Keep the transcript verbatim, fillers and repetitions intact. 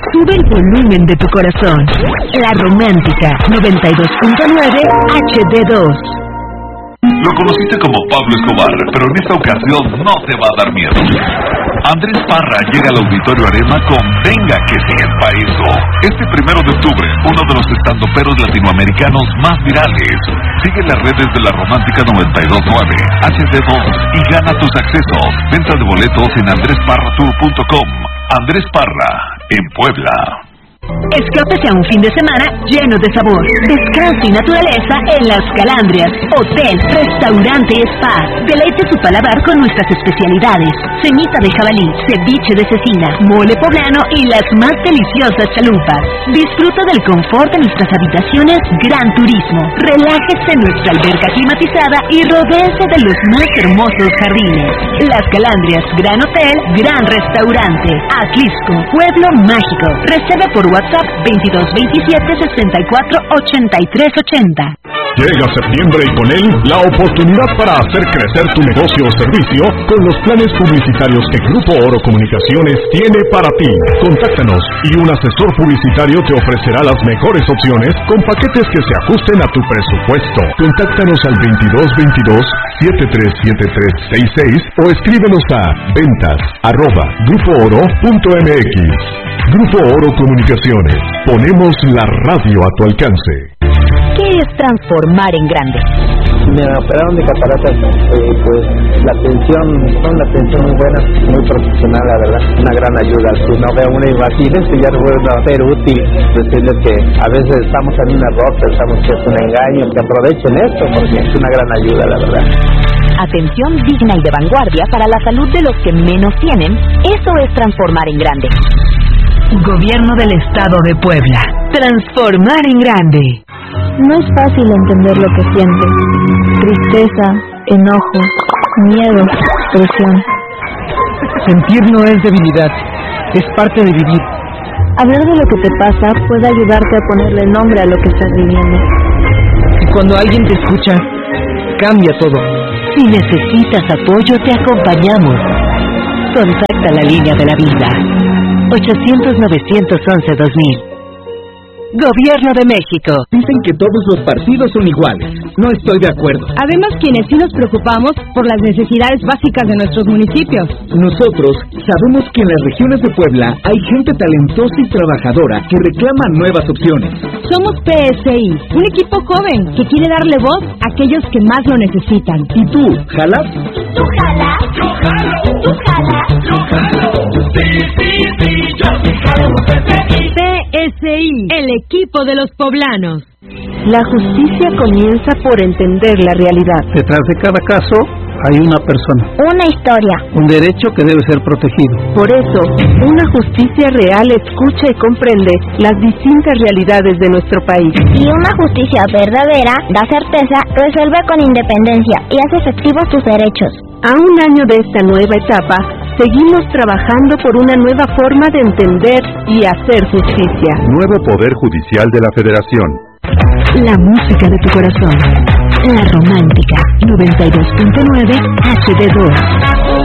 Sube el volumen de tu corazón. La Romántica noventa y dos punto nueve H D dos. Lo conociste como Pablo Escobar, pero en esta ocasión no te va a dar miedo. Andrés Parra llega al Auditorio Arena con Venga que sí es pa' eso. Este primero de octubre, uno de los estandoperos latinoamericanos más virales. Sigue las redes de la Romántica noventa y dos punto nueve H D dos y gana tus accesos. Venta de boletos en andres parra tour punto com. Andrés Parra, en Puebla. Escápese a un fin de semana lleno de sabor, descanso y naturaleza en Las Calandrias, hotel, restaurante y spa. Deleite su paladar con nuestras especialidades: ceñita de jabalí, ceviche de cecina, mole poblano y las más deliciosas chalupas. Disfruta del confort de nuestras habitaciones Gran Turismo. Relájese en nuestra alberca climatizada y rodéese de los más hermosos jardines. Las Calandrias, Gran Hotel, Gran Restaurante, Atlisco, Pueblo Mágico. Reserva por WhatsApp veintidós veintisiete sesenta y cuatro ochenta y tres ochenta. Llega septiembre y con él la oportunidad para hacer crecer tu negocio o servicio con los planes publicitarios que Grupo Oro Comunicaciones tiene para ti. Contáctanos y un asesor publicitario te ofrecerá las mejores opciones con paquetes que se ajusten a tu presupuesto. Contáctanos al veintidós veintidós setenta y tres setenta y tres sesenta y seis o escríbenos a ventas arroba grupo oro punto m x. Grupo Oro Comunicaciones. Ponemos la radio a tu alcance. ¿Qué es transformar en grande? Me operaron de cataratas, eh, pues la atención, son una atención muy buena, muy profesional, la verdad, una gran ayuda. Si no veo una imagen, esto ya no vuelve a ser útil. Decirles que a veces estamos en un error, pensamos que es un engaño, que aprovechen esto, porque es una gran ayuda, la verdad. Atención digna y de vanguardia para la salud de los que menos tienen. Eso es transformar en grande. Gobierno del Estado de Puebla. Transformar en grande. No es fácil entender lo que sientes. Tristeza, enojo, miedo, presión. Sentir no es debilidad, es parte de vivir. Hablar de lo que te pasa puede ayudarte a ponerle nombre a lo que estás viviendo. Y cuando alguien te escucha, cambia todo. Si necesitas apoyo, te acompañamos. Contacta la línea de la vida. ochocientos novecientos once dos mil. Gobierno de México. Dicen que todos los partidos son iguales. No estoy de acuerdo. Además, quienes sí nos preocupamos por las necesidades básicas de nuestros municipios. Nosotros sabemos que en las regiones de Puebla hay gente talentosa y trabajadora que reclama nuevas opciones. Somos P S I, un equipo joven que quiere darle voz a aquellos que más lo necesitan. ¿Y tú, jalas? ¿Tú jalas? Yo jalo. ¿Tú jalas? Yo jalo. Sí, sí, sí, yo sí jalo. P S I, el equipo de los poblanos. La justicia comienza por entender la realidad. Detrás de cada caso hay una persona. Una historia. Un derecho que debe ser protegido. Por eso, una justicia real escucha y comprende las distintas realidades de nuestro país. Y una justicia verdadera da certeza, resuelve con independencia y hace efectivos tus derechos. A un año de esta nueva etapa, seguimos trabajando por una nueva forma de entender y hacer justicia. Nuevo Poder Judicial de la Federación. La música de tu corazón. La Romántica noventa y dos punto nueve H D dos.